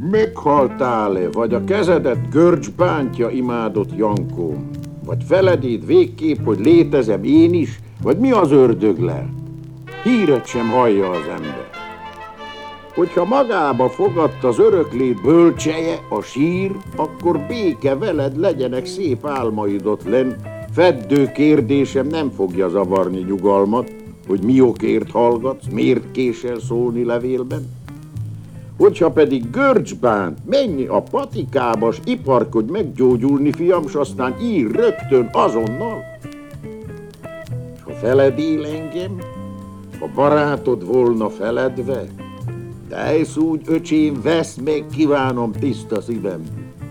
Meghaltál-e, vagy a kezedet görcs bántja, imádott Jankóm? Vagy feledéd végképp, hogy létezem én is? Vagy mi az ördög lel? Híret sem hallja az ember. Hogyha magába fogadta az öröklét bölcseje, a sír, akkor béke veled, legyenek szép álmaidot lenn. Feddő kérdésem nem fogja zavarni nyugalmat, hogy mi okért hallgatsz, miért késel szólni levélben. Hogyha pedig görcs bánt, menj a patikába, s iparkodj meggyógyulni, fiam, s aztán ír rögtön, azonnal. S ha feledél engem, ha barátod volna feledve, tejsz úgy, öcsém, vesz meg, kívánom tiszta szívem.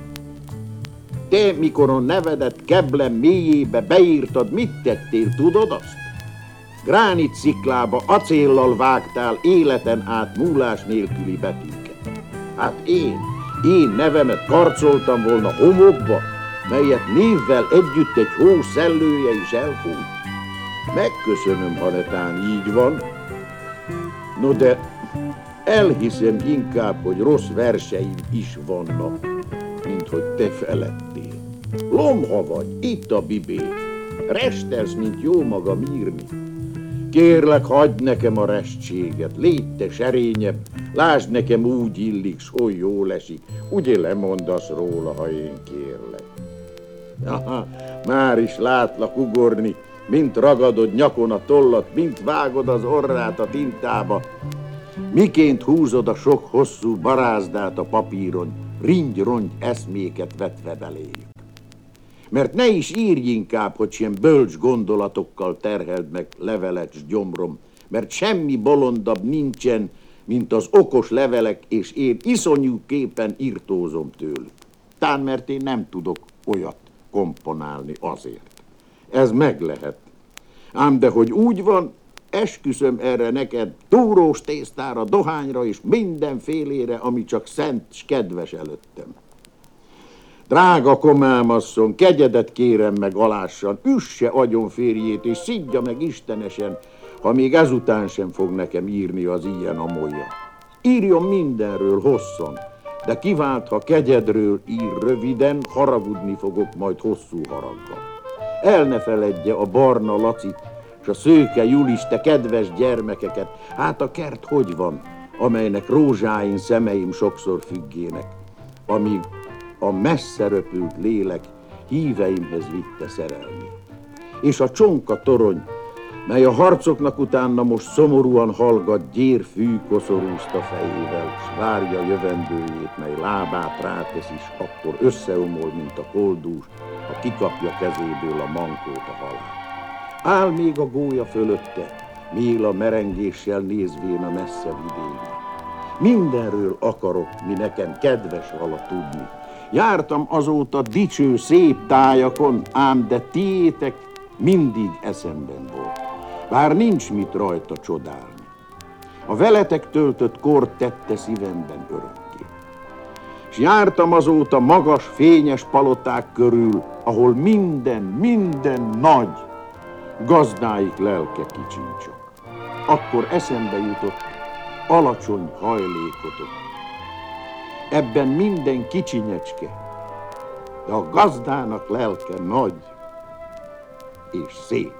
Te, mikor a nevedet Keblem mélyébe beírtad, mit tettél, tudod azt? Gránit sziklába acéllal vágtál életen át múlás nélküli betűket. Hát én nevemet karcoltam volna homokba, melyet névvel együtt egy hó szellője is elfújt. Megköszönöm, ha netán így van. No de elhiszem inkább, hogy rossz verseim is vannak, mint hogy te felettél. Lomha vagy, itt a bibé, restelsz, mint jó magam írni. Kérlek, hagyd nekem a restséget, légy te serényebb, lásd nekem úgy illik, s hogy jól esik, ugye lemondasz róla, ha én kérlek. Aha, már is látlak ugorni, mint ragadod nyakon a tollat, mint vágod az orrát a tintába, miként húzod a sok hosszú barázdát a papíron, ringy-rongy eszméket vetve beléjük. Mert ne is írj inkább, hogy ilyen bölcs gondolatokkal terheld meg levelet s gyomrom, mert semmi bolondabb nincsen, mint az okos levelek, és én iszonyú képen irtózom tőlük. Tán, mert én nem tudok olyat komponálni azért. Ez meg lehet. Ám de hogy úgy van, esküszöm erre neked, túrós tésztára, dohányra és mindenfélére, ami csak szent s kedves előttem. Drága komámasszony, kegyedet kérem meg alássan, üsse agyon férjét és szidja meg istenesen, ha még ezután sem fog nekem írni az ilyen-amolyan. Írjon mindenről hosszan, de kivált, ha kegyedről ír röviden, haragudni fogok majd hosszú haraggal. El ne feledje a barna Lacit, s a szőke Julis, te kedves gyermekeket, hát a kert hogy van, amelynek rózsáin szemeim sokszor függének, amíg a messze röpült lélek híveimhez vitte szerelmi. És a csonka torony, mely a harcoknak utána most szomorúan hallgat, gyérfű koszorúzta fejével, s várja jövendőjét, mely lábát rátesz is, akkor összeomol, mint a koldús, ha kikapja kezéből a mankót a halál. Áll még a gólya fölötte, méla merengéssel nézvén a messze vidékre. Mindenről akarok, mi nekem kedves vala tudni. Jártam azóta dicső szép tájakon, ám de tiétek mindig eszemben volt. Bár nincs mit rajta csodálni. A veletek töltött kor tette szívemben örökké. S jártam azóta magas, fényes paloták körül, ahol minden nagy, gazdáik lelke kicsincsok. Akkor eszembe jutott alacsony hajlékotok. Ebben minden kicsinyecske, de a gazdának lelke nagy és szép.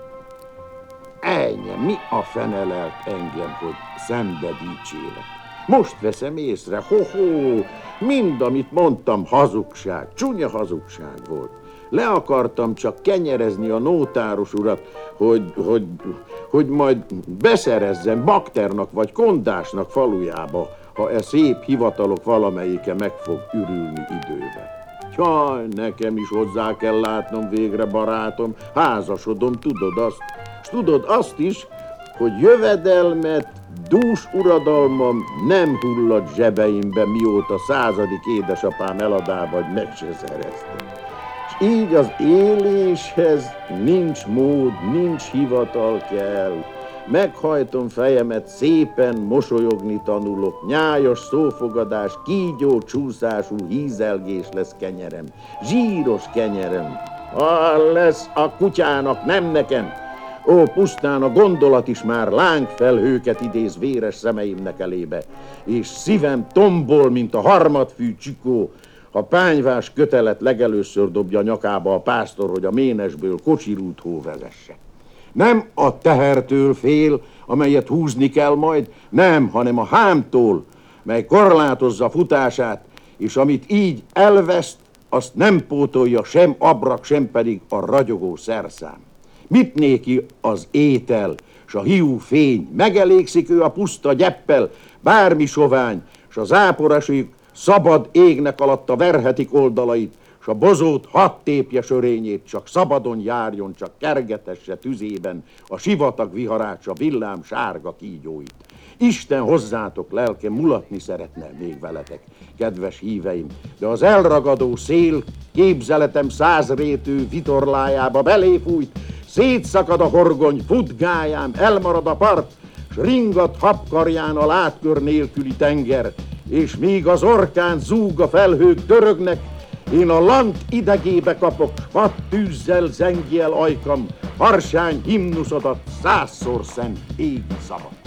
Ennyi, mi a fene lelt engem, hogy szembe dicsélek. Most veszem észre, mind, amit mondtam, hazugság, csúnya hazugság volt. Le akartam csak kenyerezni a nótáros urat, hogy majd beszerezzem bakternak vagy kondásnak falujába, ha e szép hivatalok valamelyike meg fog ürülni időben. Jaj, nekem is hozzá kell látnom végre, barátom, házasodom, tudod azt. S tudod azt is, hogy jövedelmet, dús uradalmam nem hullott zsebeimbe, mióta 100. édesapám eladá, vagy meg se szereztem. És így az éléshez nincs mód, nincs hivatal kell. Meghajtom fejemet, szépen mosolyogni tanulok, nyájas szófogadás, kígyó csúszású hízelgés lesz kenyerem, zsíros kenyerem. Lesz a kutyának, nem nekem. Ó, pusztán a gondolat is már lángfelhőket idéz véres szemeimnek elébe, és szívem tombol, mint a harmadfű csikó, ha pányvás kötelet legelőször dobja nyakába a pásztor, hogy a ménesből kocsirúthó vezesse. Nem a tehertől fél, amelyet húzni kell majd, nem, hanem a hámtól, mely korlátozza futását, és amit így elveszt, azt nem pótolja sem abrak, sem pedig a ragyogó szerszám. Mit néki az étel, s a hiú fény, megelégszik ő a puszta gyeppel, bármi sovány, s a záporasig szabad égnek alatta verhetik oldalait, s a bozót hadd tépje sörényét, csak szabadon járjon, csak kergetesse tüzében a sivatag viharát, s a villám sárga kígyóit. Isten hozzátok, lelkem, mulatni szeretne még veletek, kedves híveim, de az elragadó szél képzeletem százrétű vitorlájába beléfújt, szétszakad a horgony, fut gályám, elmarad a part, s ringat habkarján a látkör nélküli tenger, és míg az orkán zúg a felhők dörögnek, én a lant idegébe kapok, vad tűzzel zengi el ajkam, harsány himnuszodat, 100-szor szent égi szavat.